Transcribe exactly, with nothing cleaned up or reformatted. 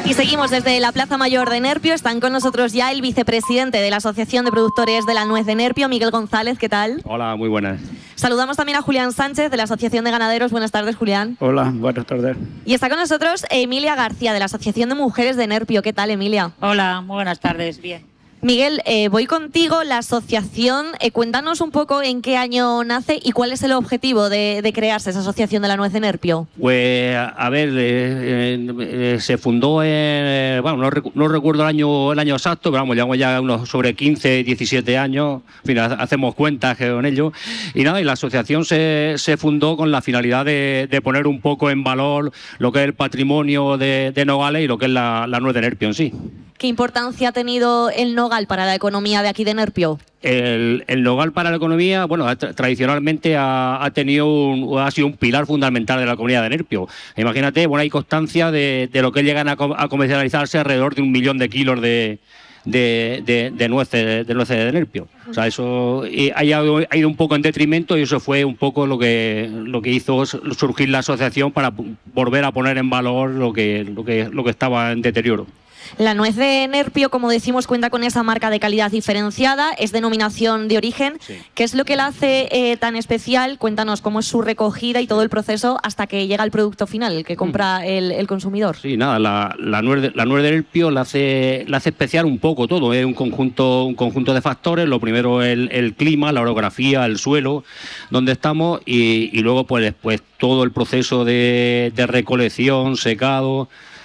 Y seguimos desde la Plaza Mayor de Nerpio. Están con nosotros ya el vicepresidente de la Asociación de Productores de la Nuez de Nerpio, Miguel González. ¿Qué tal? Hola, muy buenas. Saludamos también a Julián Sánchez de la Asociación de Ganaderos. Buenas tardes, Julián. Hola, buenas tardes. Y está con nosotros Emilia García de la Asociación de Mujeres de Nerpio. ¿Qué tal, Emilia? Hola, muy buenas tardes. Bien. Miguel, eh, voy contigo. La asociación, eh, cuéntanos un poco en qué año nace y cuál es el objetivo de, de crearse esa Asociación de la Nuez de Nerpio. Pues, a ver, eh, eh, se fundó en, eh, bueno, no, recu no recuerdo el año, el año exacto, pero vamos, llevamos ya unos sobre quince, diecisiete años, en fin, hacemos cuentas con ello. Y nada, y la asociación se, se fundó con la finalidad de, de poner un poco en valor lo que es el patrimonio de, de Nogales y lo que es la, la Nuez de Nerpio en sí. ¿Qué importancia ha tenido el nogal para la economía de aquí de Nerpio? El, el nogal para la economía, bueno, tra tradicionalmente ha, ha tenido un, ha sido un pilar fundamental de la comunidad de Nerpio. Imagínate, bueno, hay constancia de, de lo que llegan a, a comercializarse alrededor de un millón de kilos de, de, de, de nueces de nueces de Nerpio. O sea, eso ha ido, ha ido un poco en detrimento y eso fue un poco lo que lo que hizo surgir la asociación para volver a poner en valor lo que lo que lo que estaba en deterioro. La nuez de Nerpio, como decimos, cuenta con esa marca de calidad diferenciada, es denominación de origen. Sí. ¿Qué es lo que la hace eh, tan especial? Cuéntanos cómo es su recogida y todo el proceso hasta que llega el producto final, el que compra el, el consumidor. Sí, nada, la, la, nuez de, la nuez de Nerpio la hace, la hace especial un poco todo, es ¿eh? un, conjunto, un conjunto de factores. Lo primero el, el clima, la orografía, el suelo donde estamos y, y luego pues después todo el proceso de, de recolección, secado.